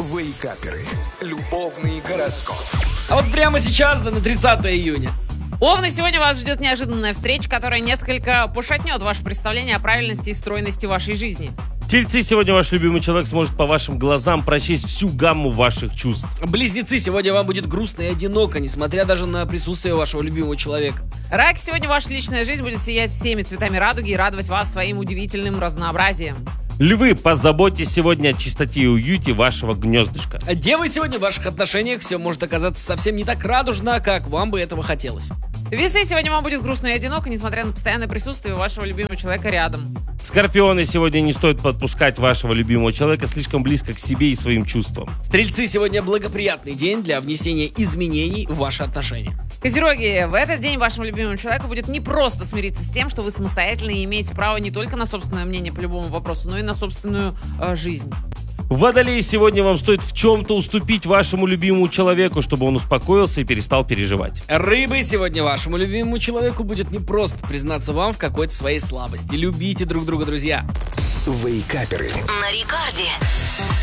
Вейкаперы. Любовный гороскоп. А вот прямо сейчас, да на 30 июня. Овны, сегодня вас ждет неожиданная встреча, которая несколько пошатнет ваше представление о правильности и стройности вашей жизни. Тельцы, сегодня ваш любимый человек сможет по вашим глазам прочесть всю гамму ваших чувств. Близнецы, сегодня вам будет грустно и одиноко, несмотря даже на присутствие вашего любимого человека. Раки, сегодня ваша личная жизнь будет сиять всеми цветами радуги и радовать вас своим удивительным разнообразием. Львы, позаботьтесь сегодня о чистоте и уюте вашего гнездышка. Девы, сегодня в ваших отношениях все может оказаться совсем не так радужно, как вам бы этого хотелось. Весы, сегодня вам будет грустно и одиноко, несмотря на постоянное присутствие вашего любимого человека рядом. Скорпионы, сегодня не стоит подпускать вашего любимого человека слишком близко к себе и своим чувствам. Стрельцы, сегодня благоприятный день для внесения изменений в ваши отношения. Козероги, в этот день вашему любимому человеку будет не просто смириться с тем, что вы самостоятельны и имеете право не только на собственное мнение по любому вопросу, но и на собственную жизнь. Водолеи, сегодня вам стоит в чем-то уступить вашему любимому человеку, чтобы он успокоился и перестал переживать. Рыбы, сегодня вашему любимому человеку будет непросто признаться вам в какой-то своей слабости. Любите друг друга, друзья. Вейкаперы. На рекорде.